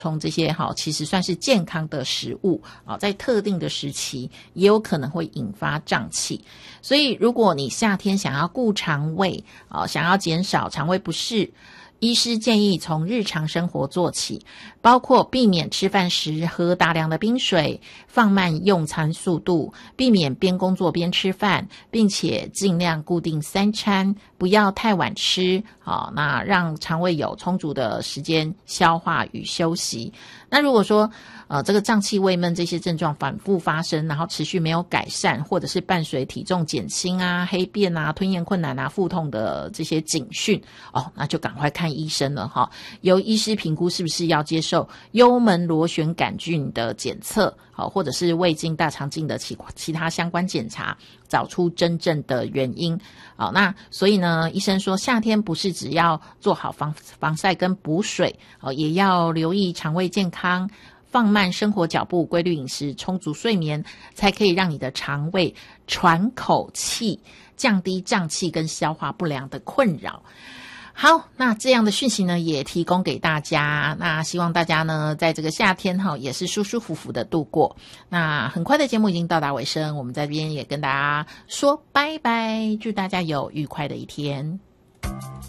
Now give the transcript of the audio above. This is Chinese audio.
充这些其实算是健康的食物在特定的时期也有可能会引发胀气。所以如果你夏天想要顾肠胃想要减少肠胃不适，医师建议从日常生活做起，包括避免吃饭时喝大量的冰水，放慢用餐速度，避免边工作边吃饭，并且尽量固定3餐，不要太晚吃那让肠胃有充足的时间消化与休息。那如果说这个胀气、胃闷这些症状反复发生，然后持续没有改善，或者是伴随体重减轻黑便吞咽困难腹痛的这些警讯那就赶快看医生了由医师评估是不是要接受幽门螺旋杆菌的检测或者是胃镜、大肠镜的其他相关检查，找出真正的原因那所以呢，医生说夏天不是只要做好防晒跟补水也要留意肠胃健康，放慢生活脚步，规律饮食，充足睡眠，才可以让你的肠胃喘口气，降低胀气跟消化不良的困扰。好，那这样的讯息呢也提供给大家，那希望大家呢在这个夏天也是舒舒服服的度过。那很快的节目已经到达尾声，我们在这边也跟大家说拜拜，祝大家有愉快的一天。